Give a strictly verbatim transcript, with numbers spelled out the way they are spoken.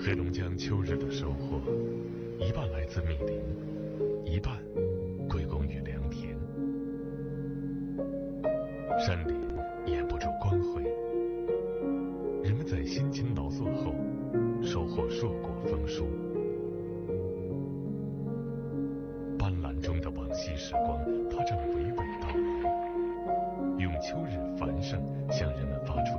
黑龙江秋日的收获，一半来自密林，一半归功于良田。山林掩不住光辉，人们在辛勤劳作后，收获硕果丰收。斑斓中的往昔时光，它正娓娓道来，用秋日繁盛向人们发出